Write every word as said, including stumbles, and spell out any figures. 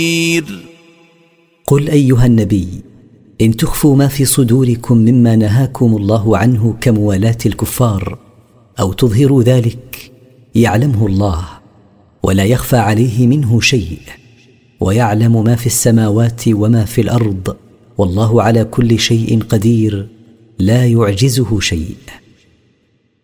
قل أيها النبي: إن تخفوا ما في صدوركم مما نهاكم الله عنه كموالاة الكفار أو تظهروا ذلك يعلمه الله، ولا يخفى عليه منه شيء، ويعلم ما في السماوات وما في الأرض، والله على كل شيء قدير، لا يعجزه شيء.